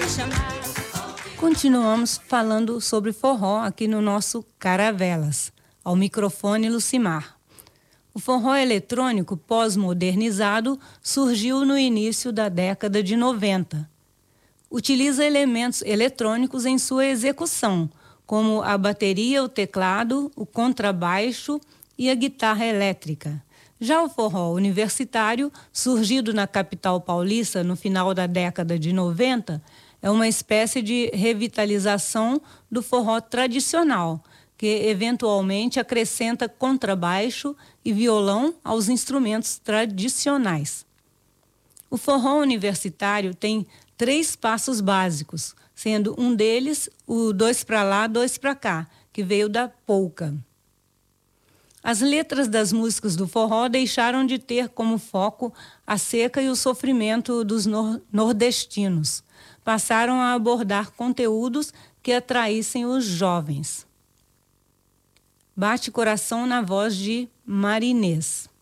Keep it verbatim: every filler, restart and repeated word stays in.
Continuamos falando sobre forró aqui no nosso Caravelas. Ao microfone, Lucimar. O forró eletrônico pós-modernizado surgiu no início da década de noventa. Utiliza elementos eletrônicos em sua execução, como a bateria, o teclado, o contrabaixo e a guitarra elétrica. Já o forró universitário, surgido na capital paulista no final da década de noventa, é uma espécie de revitalização do forró tradicional, que eventualmente acrescenta contrabaixo e violão aos instrumentos tradicionais. O forró universitário tem três passos básicos, sendo um deles o dois para lá, dois para cá, que veio da polca. As letras das músicas do forró deixaram de ter como foco a seca e o sofrimento dos nor- nordestinos. Passaram a abordar conteúdos que atraíssem os jovens. Bate Coração na voz de Marinês.